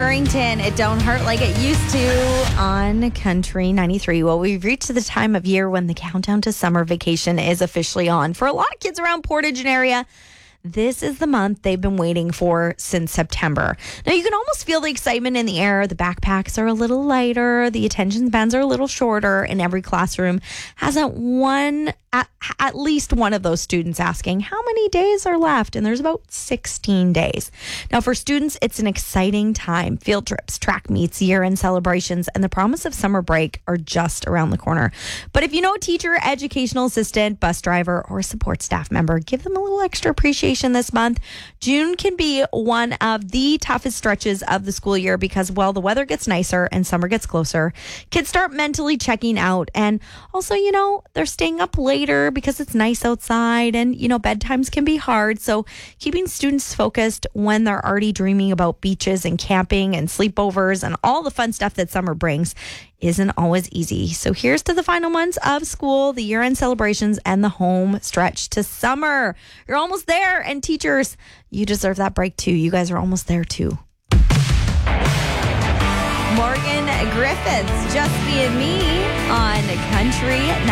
Harrington, It Don't Hurt Like It Used to on Country 93. Well, we've reached the time of year when the countdown to summer vacation is officially on. For a lot of kids around Portage and area, this is the month they've been waiting for since September. Now, you can almost feel the excitement in the air. The backpacks are a little lighter. The attention spans are a little shorter. And every classroom has at least one of those students asking, how many days are left? And there's about 16 days. Now, for students, it's an exciting time. Field trips, track meets, year-end celebrations, and the promise of summer break are just around the corner. But if you know a teacher, educational assistant, bus driver, or support staff member, give them a little extra appreciation this month. June can be one of the toughest stretches of the school year because, well, the weather gets nicer and summer gets closer. Kids start mentally checking out. And also, they're staying up later because it's nice outside and, bedtimes can be hard. So keeping students focused when they're already dreaming about beaches and camping and sleepovers and all the fun stuff that summer brings isn't always easy. So here's to the final months of school, the year-end celebrations, and the home stretch to summer. You're almost there. And teachers, you deserve that break too. You guys are almost there too. Morgan Griffiths, Just Being Me on Country